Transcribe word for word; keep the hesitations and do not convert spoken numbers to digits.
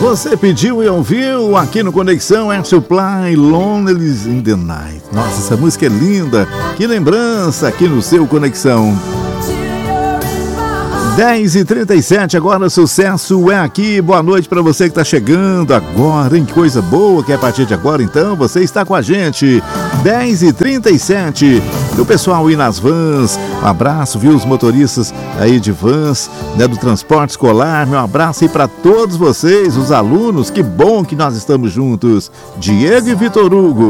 Você pediu e ouviu aqui no Conexão Air Supply, Lonely in the Night. Nossa, essa música é linda. Que lembrança aqui no seu Conexão. dez e trinta e sete, agora o sucesso é aqui. Boa noite para você que está chegando agora, hein? Que coisa boa que é a partir de agora, então, você está com a gente. dez e trinta e sete, o pessoal aí nas vans, um abraço, viu? Os motoristas aí de vans, né, do transporte escolar, meu abraço aí para todos vocês, os alunos, que bom que nós estamos juntos. Diego e Vitor Hugo.